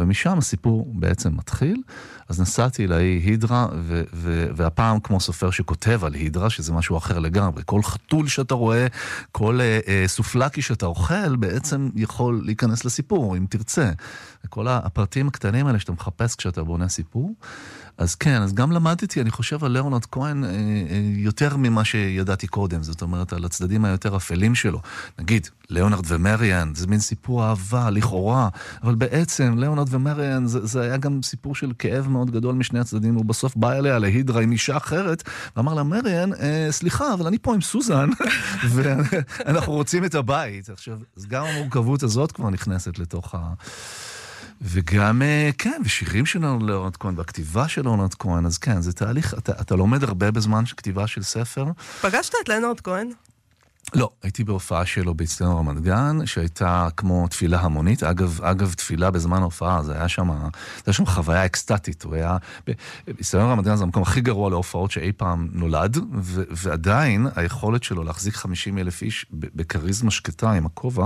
ומשם הסיפור בעצם מתחיל. אז נסעתי להידרה, והפעם כמו סופר שכותב על הידרה, שזה משהו אחר לגמרי. כל חתול שאתה רואה, כל סופלקי שאתה אוכל, בעצם יכול להיכנס לסיפור, אם תרצה. כל הפרטים הקטנים האלה שאתה מחפש כשאתה בונה סיפור. אז כן, אז גם למדתי, אני חושב על ליאונרד כהן יותר ממה שידעתי קודם, זאת אומרת, על הצדדים היותר אפלים שלו. נגיד, ליאונרד ומריאן, זה מין סיפור אהבה, לכאורה, אבל בעצם ליאונרד ומריאן, זה היה גם סיפור של כאב מאוד גדול משני הצדדים, הוא בסוף בא אליה להידרה עם אישה אחרת, ואמר לה, מריאן, סליחה, אבל אני פה עם סוזן, ואנחנו רוצים את הבית. עכשיו, אז גם המורכבות הזאת כבר נכנסת לתוך וגם, כן, ושירים של ליאונרד כהן, והכתיבה של ליאונרד כהן, אז כן, זה תהליך, אתה לומד הרבה בזמן כתיבה של ספר. פגשת את ליאונרד כהן? לא, הייתי בהופעה שלו באצטדיון רמת גן, שהייתה כמו תפילה המונית, אגב תפילה בזמן ההופעה, זה היה שם חוויה אקסטטית, הוא היה, באצטדיון רמת גן זה המקום הכי גרוע להופעות שאי פעם נולד, ועדיין היכולת שלו להחזיק 50,000 איש בקריזמה שקטה עם הכובע,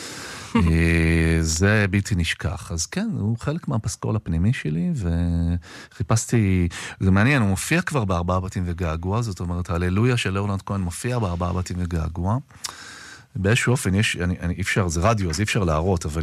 זה בלתי נשכח. אז כן, הוא חלק מהפסקול הפנימי שלי, וחיפשתי, זה מעניין, הוא מופיע כבר בארבעה בתים וגעגוע, זאת אומרת, הללויה של ליאונרד כהן מופיע בארבעה בתים וגעגוע. באיזשהו אופן, אי אפשר, זה רדיו, אז אי אפשר להראות, אבל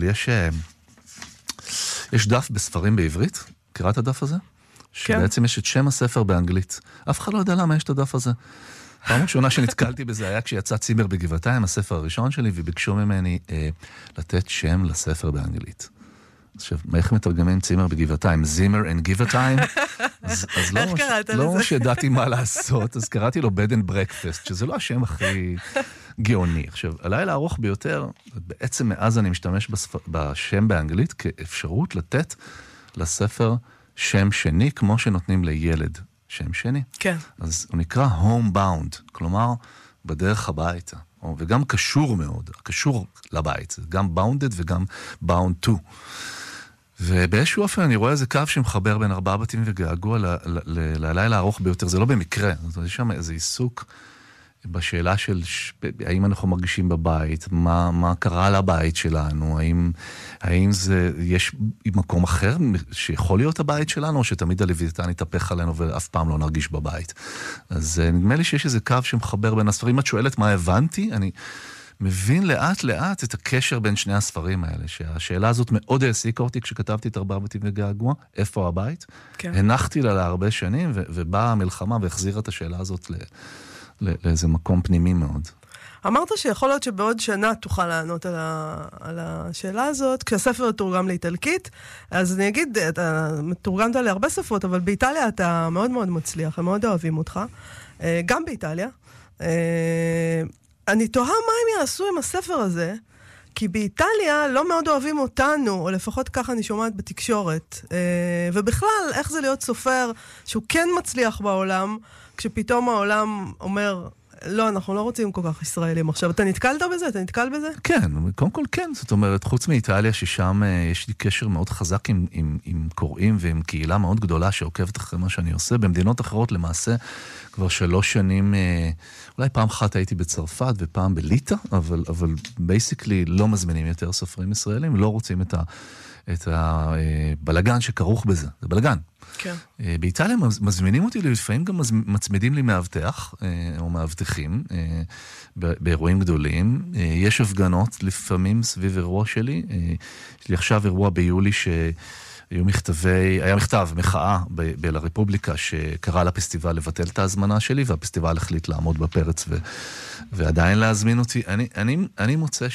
יש דף בספרים בעברית, קראת הדף הזה? שבעצם יש את שם הספר באנגלית. אף אחד לא יודע למה יש את הדף הזה. פעם ראשונה שנתקלתי בזה היה כשיצא צימר בגבעתיים, הספר הראשון שלי, וביקשו ממני לתת שם לספר באנגלית. עכשיו, איך מתרגמים צימר בגבעתיים? זימר and גבעתיים? אז לא שידעתי מה לעשות, אז קראתי לו bed and breakfast, שזה לא השם הכי גאוני. עכשיו, הלילה הארוך ביותר, בעצם מאז אני משתמש בשם באנגלית, כאפשרות לתת לספר שם שני, כמו שנותנים לילד. שם שני. כן. אז הוא נקרא homebound, כלומר, בדרך הביתה. וגם קשור מאוד, קשור לבית. זה גם bounded וגם bound to. ובאיזשהו אופן אני רואה איזה קו שמחבר בין ארבעה בתים וגעגוע ללילה הארוך ביותר. זה לא במקרה. זאת אומרת, יש שם איזה עיסוק בשאלה של האם אנחנו מרגישים בבית, מה קרה לבית שלנו, האם יש מקום אחר שיכול להיות הבית שלנו, או שתמיד הלוויתן יתהפך עלינו ואף פעם לא נרגיש בבית. אז נדמה לי שיש איזה קו שמחבר בין הספרים. את שואלת מה הבנתי? אני מבין לאט לאט את הקשר בין שני הספרים האלה, שהשאלה הזאת מאוד העסיקה אותי כשכתבתי את ארבעה בתים וגעגוע, איפה הבית? כן. הנחתי לה להרבה שנים, ובאה המלחמה והחזירה את השאלה הזאת לאיזה מקום פנימי מאוד. אמרת שיכול להיות שבעוד שנה תוכל לענות על השאלה הזאת, כשהספר תורגם לאיטלקית, אז אני אגיד, אתה תורגמת להרבה שפות, אבל באיטליה אתה מאוד מאוד מצליח, הם מאוד אוהבים אותך, גם באיטליה. אני תוהה מה הם יעשו עם הספר הזה, כי באיטליה לא מאוד אוהבים אותנו, או לפחות ככה אני שומעת בתקשורת, ובכלל, איך זה להיות סופר שהוא כן מצליח בעולם, כשפתאום העולם אומר, לא, אנחנו לא רוצים כל כך ישראלים עכשיו. אתה נתקלת בזה? אתה נתקל בזה? כן, קודם כל כן. זאת אומרת, חוץ מאיטליה, ששם יש לי קשר מאוד חזק עם קוראים ועם קהילה מאוד גדולה שעוקבת אחרי מה שאני עושה. במדינות אחרות, למעשה, כבר 3 שנים, אולי פעם אחת הייתי בצרפת ופעם בליטא, אבל בייסיקלי לא מזמינים יותר סופרים ישראלים, לא רוצים את הבלגן שכרוך בזה. זה בלגן. כן. באיטליה מזמינים אותי, לפעמים גם מצמידים לי מאבטח, או מאבטחים, באירועים גדולים. יש הפגנות לפעמים סביב אירוע שלי. יש לי עכשיו אירוע ביולי היה מכתב, מחאה בלרפובליקה שקרא לפסטיבל לבטל את ההזמנה שלי, והפסטיבל החליט לעמוד בפרץ ועדיין להזמין אותי. אני מוצא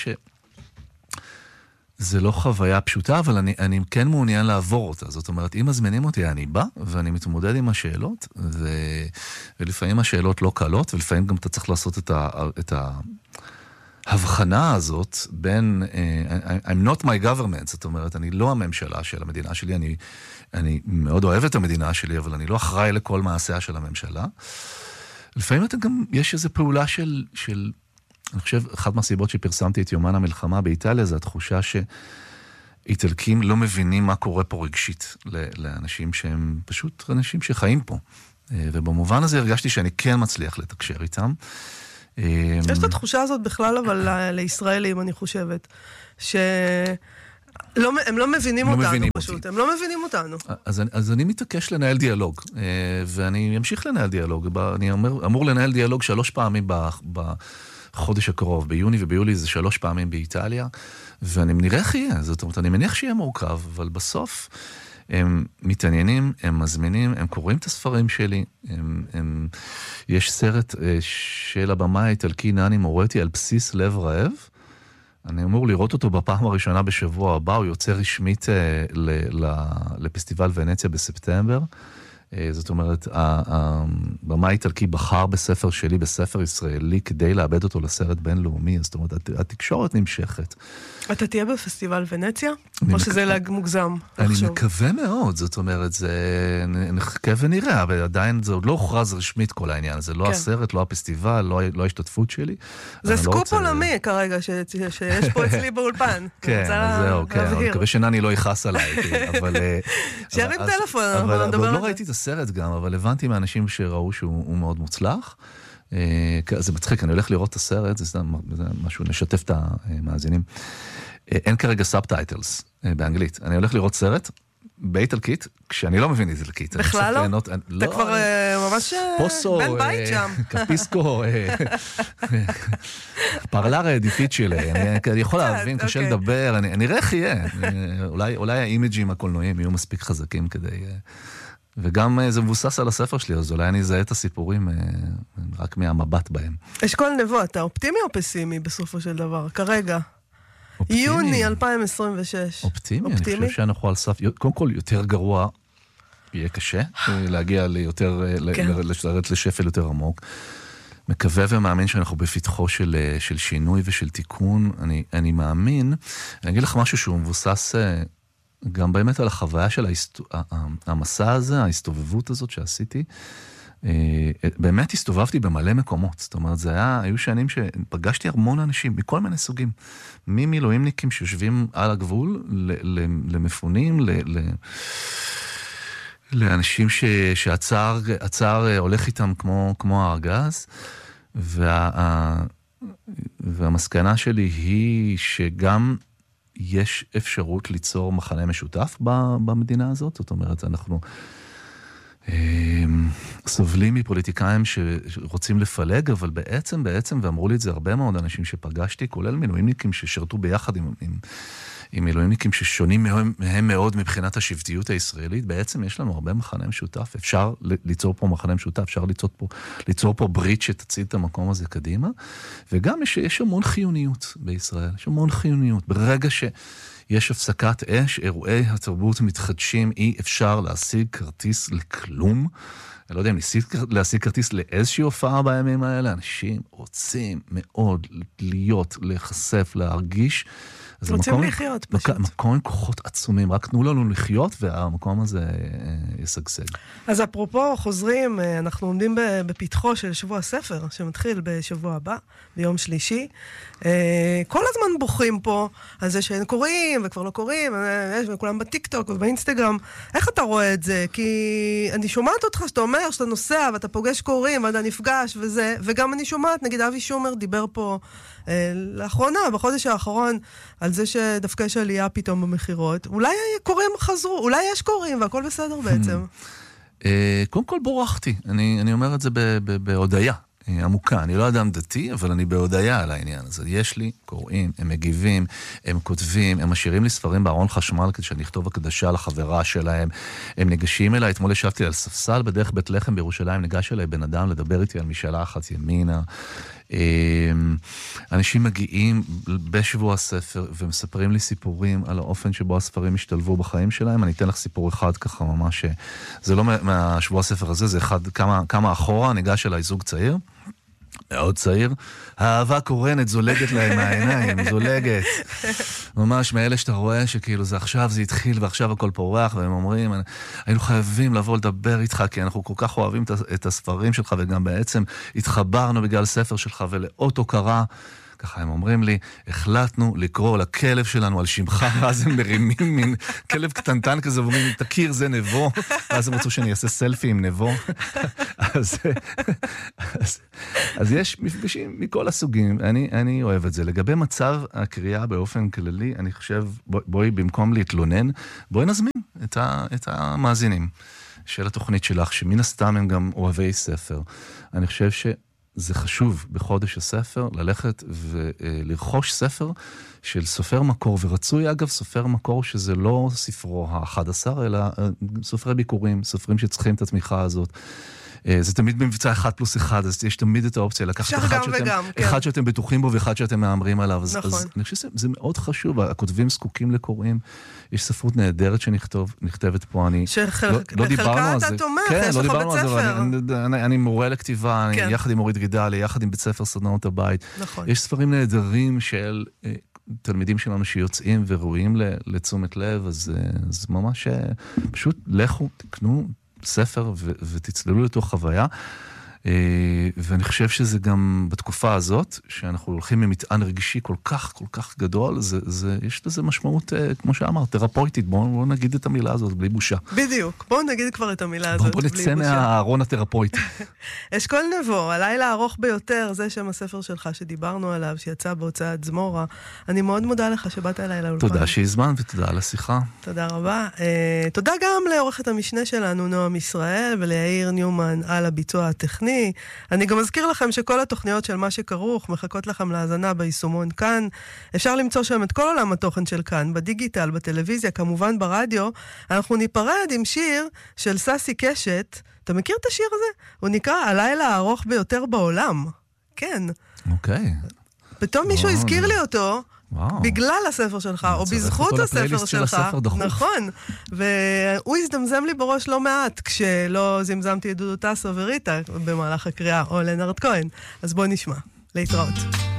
זה לא חוויה פשוטה, אבל אני כן מעוניין לעבור אותה. זאת אומרת, אם מזמינים אותי, אני בא, ואני מתמודד עם השאלות, ולפעמים השאלות לא קלות, ולפעמים גם אתה צריך לעשות את ההבחנה הזאת בין, I'm not my government, זאת אומרת, אני לא הממשלה של המדינה שלי, אני מאוד אוהב את המדינה שלי, אבל אני לא אחראי לכל מעשיה של הממשלה. לפעמים יש איזו פעולה של אני חושב, אחת מהסיבות שפרסמתי את יומן המלחמה באיטליה, זה התחושה שאיטלקים לא מבינים מה קורה פה רגשית לאנשים שהם פשוט אנשים שחיים פה. ובמובן הזה הרגשתי שאני כן מצליח לתקשר איתם. יש את התחושה הזאת בכלל, אבל לישראלים, אני חושבת, הם לא מבינים אותנו פשוט, הם לא מבינים אותנו. אז אני מתעקש לנהל דיאלוג, ואני אמשיך לנהל דיאלוג. אני אמור לנהל דיאלוג 3 פעמים בחודש הקרוב, ביוני וביולי זה 3 פעמים באיטליה, ואני נראה איך יהיה, זאת אומרת, אני מניח שיהיה מורכב, אבל בסוף הם מתעניינים, הם מזמינים, הם קוראים את הספרים שלי, יש סרט של הבמה האיטלקי נני מורטי על בסיס לב רעב, אני אמור לראות אותו בפעם הראשונה בשבוע הבא, הוא יוצא רשמית לפסטיבל ונציה בספטמבר. זאת אומרת, הבמה האיטלקי בחר בספר שלי, בספר ישראלי, כדי לאבד אותו לסרט בינלאומי. זאת אומרת, התקשורת נמשכת. אתה תהיה בפסטיבל ונציה? או שזה מוגזם? אני מקווה מאוד, זאת אומרת, נחכה ונראה, אבל עדיין זה עוד לא הוכרז רשמית כל העניין. זה לא הסרט, לא הפסטיבל, לא ההשתתפות שלי. זה סקופ עולמי כרגע, שיש פה אצלי באולפן. כן, זהו, כן. אני מקווה שנני לא יכעס עליי, אבל... שירים טלפון, אבל לא ראיתי את הסרט גם, אבל הבנתי מאנשים שראו שהוא מאוד מוצלח. זה מצחיק, אני הולך לראות את הסרט, זה משהו, נשתף את המאזינים. אין כרגע סאבטייטלס באנגלית. אני הולך לראות סרט באיטלקית, כשאני לא מבין איטלקית. בכלל לא? אתה כבר ממש בן בית שם. קפיסקו, פרלרה דיפיצ'ילה, אני יכול להבין, קשה לדבר, אני אראה איך יהיה. אולי האימג'ים הקולנועיים יהיו מספיק חזקים כדי... וגם זה מבוסס על הספר שלי, אז אולי אני אזהה את הסיפורים רק מהמבט בהם. אשכול נבו, אתה אופטימי או פסימי בסופו של דבר, כרגע? יוני 2026. אופטימי, אני חושב שאנחנו על סף, קודם כל יותר גרוע, יהיה קשה, להגיע לשפל יותר עמוק. מקווה ומאמין שאנחנו בפתחו של שינוי ושל תיקון. אני מאמין, אני אגיד לך משהו שהוא מבוסס... גם באמת על החוויה של המסע הזה, ההסתובבות הזאת שעשיתי, באמת הסתובבתי במלא מקומות. זאת אומרת, היו שנים שפגשתי המון אנשים מכל מיני סוגים, ממילואימניקים שיושבים על הגבול, למפונים, לאנשים שהצער הולך איתם כמו הארגז, והמסקנה שלי היא שגם יש אפשרות ליצור מחנה משותף במדינה הזאת, זאת אומרת, אנחנו סובלים מפוליטיקאים שרוצים לפלג, אבל בעצם, ואמרו לי את זה הרבה מאוד אנשים שפגשתי, כולל מילואימניקים ששרתו ביחד עם מילואימניקים ששונים מהם מאוד מבחינת השבטיות הישראלית, בעצם יש לנו הרבה מחנה משותף, אפשר ליצור פה מחנה משותף, אפשר ליצור פה ברית שתציל את המקום הזה קדימה, וגם יש המון חיוניות בישראל, יש המון חיוניות, ברגע שיש הפסקת אש, אירועי התרבות מתחדשים, אי אפשר להשיג כרטיס לכלום, אני לא יודע אם להשיג כרטיס לאיזושהי הופעה בימים האלה, אנשים רוצים מאוד להיות, להיחשף, להרגיש, רוצים לחיות פשוט. מקום עם כוחות עצומים, רק תנו לנו לחיות והמקום הזה יסגסג. אז אפרופו חוזרים, אנחנו עומדים בפתחו של שבוע הספר, שמתחיל בשבוע הבא, ביום שלישי. כל הזמן בוכים פה על זה שאין קוראים וכבר לא קוראים, וכולם בטיקטוק ובאינסטגרם. איך אתה רואה את זה? כי אני שומעת אותך שאתה אומר שאתה נוסע ואתה פוגש קוראים ואתה נפגש וזה, וגם אני שומעת, נגיד אבי שומר דיבר פה לאחרונה, בחודש האחרון, על זה שדווקא יש עלייה פתאום במחירות. אולי קוראים חזרו, אולי יש קוראים והכל בסדר בעצם. קודם כל בורחתי, אני אומר את זה בהודעה עמוקה. אני לא אדם דתי, אבל אני בהודעה על העניין הזה. יש לי קוראים, הם מגיבים, הם כותבים, הם משאירים לי ספרים בארון חשמל כדי שאני אכתוב הקדשה לחברה שלהם. הם ניגשים אליי, אתמול ישבתי על ספסל בדרך בית לחם בירושלים, ניגש אליי בן אדם לדבר איתי על משלחת ימינה. אנשים מגיעים בשבוע הספר ומספרים לי סיפורים על האופן שבו הספרים השתלבו בחיים שלהם. אני אתן לך סיפור אחד ככה ממש, זה לא מהשבוע הספר הזה, זה אחד כמה אחורה, ניגש אליי זוג צעיר, מאוד צעיר, האהבה קורנת, זולגת להם מהעיניים, זולגת. ממש מאלה שאתה רואה שכאילו זה עכשיו זה התחיל ועכשיו הכל פורח, והם אומרים, היינו חייבים לבוא לדבר איתך, כי אנחנו כל כך אוהבים את הספרים שלך, וגם בעצם התחברנו בגלל ספר שלך, ולאות הוקרה, ככה הם אומרים לי, החלטנו לקרוא לכלב שלנו על שמך, ואז הם מרימים מין כלב קטנטן כזה, ואומרים, תכיר, זה נבו, ואז הם רצו שאני אעשה סלפי עם נבו. אז יש מפגשים מכל הסוגים, אני אוהב את זה. לגבי מצב הקריאה באופן כללי, אני חושב, בואי במקום להתלונן, בואי נזמין את המאזינים של התוכנית שלך, שמן הסתם הם גם אוהבי ספר. אני חושב שזה חשוב בחודש הספר ללכת ולרכוש ספר של סופר מקור, ורצוי אגב סופר מקור שזה לא ספרו ה-11, אלא סופרי ביקורים, סופרים שצריכים את התמיכה הזאת. זה תמיד במבצע 1+1, אז יש תמיד את האופציה לקחת אחד שאתם בטוחים בו ואחד שאתם מאמרים עליו. אז אני חושב שזה מאוד חשוב, הכותבים זקוקים לקוראים, יש ספרות נהדרת שנכתבת פה, לא דיברנו על זה. כן, לא דיברנו על זה, אני מורה לכתיבה, יחד עם אורית גידלי, יחד עם בית ספר סדנאות הבית. יש ספרים נהדרים של תלמידים שלנו שיוצאים ורואים לתשומת לב, אז ממש פשוט לכו, תקנו ספר ותצללו לתוך חוויה, ואני חושב שזה גם בתקופה הזאת, שאנחנו הולכים ממטען רגשי כל כך גדול, יש לזה משמעות, כמו שאמר, תרפויטית, בואו נגיד את המילה הזאת בלי בושה. בדיוק, בואו נגיד כבר את המילה הזאת בלי בושה. בואו נצא מהארון התרפויטי. אשכול נבו, הלילה הארוך ביותר, זה שם הספר שלך שדיברנו עליו, שיצא בהוצאת זמורה. אני מאוד מודה לך שבאת אליי לאולפן. תודה שהזמן ותודה על השיחה. תודה רבה. תודה גם לעורכת המשנה שלנו, נועם ישראל, וליאיר ניומן על הביצוע הטכני. אני גם אזכיר לכם שכל התוכניות של מה שכרוך מחכות לכם להאזנה ביישומון כאן. אפשר למצוא שם את כל עולם התוכן של כאן, בדיגיטל, בטלוויזיה, כמובן ברדיו. אנחנו ניפרד עם שיר של ססי קשת. אתה מכיר את השיר הזה? הוא נקרא הלילה הארוך ביותר בעולם. כן. אוקיי. פתאום מישהו הזכיר לי אותו, בגלל הספר שלך, או בזכות הספר שלך. נכון. והוא הזדמזם לי בראש לא מעט, כשלא זמזמתי את דודו טסו וריטה במהלך הקריאה, או לנרד כהן. אז בואו נשמע. להתראות.